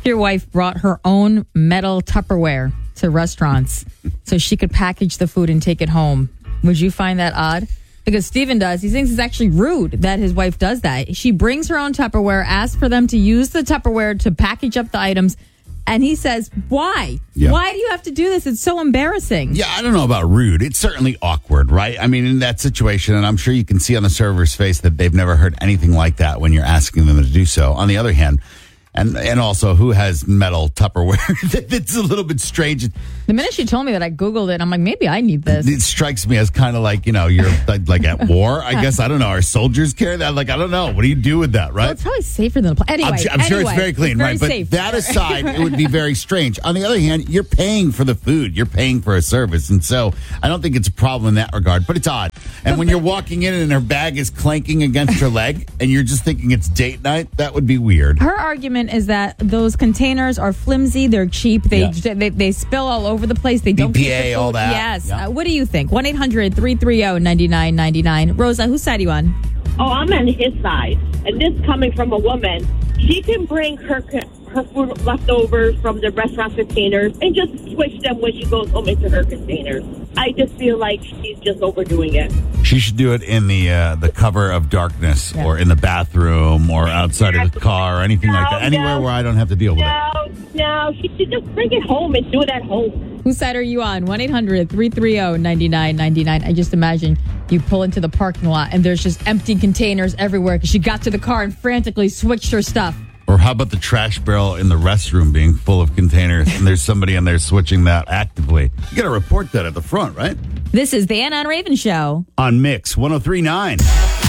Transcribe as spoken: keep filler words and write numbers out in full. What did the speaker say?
Your wife brought her own metal Tupperware to restaurants so she could package the food and take it home. Would you find that odd? Because Steven does. He thinks it's actually rude that his wife does that. She brings her own Tupperware, asks for them to use the Tupperware to package up the items. And he says, why? Yeah. Why do you have to do this? It's so embarrassing. Yeah, I don't know about rude. It's certainly awkward, right? I mean, in that situation, and I'm sure you can see on the server's face that they've never heard anything like that when you're asking them to do so. On the other hand, and and also, who has metal Tupperware? It's a little bit strange. The minute she told me that, I Googled it. And I'm like, maybe I need this. It strikes me as kind of like, you know, you're like, like at war, I guess. I don't know. Our soldiers carry that? Like, I don't know. What do you do with that, right? Well, it's probably safer than the pl- Anyway, I'm, su- I'm sure anyway, it's very clean, it's very right? But safe. that aside, it would be very strange. On the other hand, you're paying for the food. You're paying for a service. And so I don't think it's a problem in that regard, but it's odd. And when you're walking in and her bag is clanking against her leg and you're just thinking it's date night, that would be weird. Her argument is that those containers are flimsy, they're cheap, they Yeah. they, they spill all over the place, they don't keep B P A, the food. all that. Yes. Yeah. Uh, what do you think? one eight hundred three three zero nine nine nine nine. Rosa, whose side are you on? Oh, I'm on his side. And this coming from a woman. She can bring her her food leftovers from the restaurant containers and just switch them when she goes home into her containers. I just feel like she's just overdoing it. She should do it in the uh, the cover of darkness Yeah. or in the bathroom or outside of the car or anything like that. No, Anywhere no. where I don't have to deal with it. No, no, she should just bring it home and do it at home. Whose side are you on? one eight hundred three three zero nine nine nine nine. I just imagine you pull into the parking lot and there's just empty containers everywhere because she got to the car and frantically switched her stuff. Or how about the trash barrel in the restroom being full of containers and there's somebody in there switching that actively? You got to report that at the front, right? This is the Anna and Raven Show. On Mix one oh three point nine.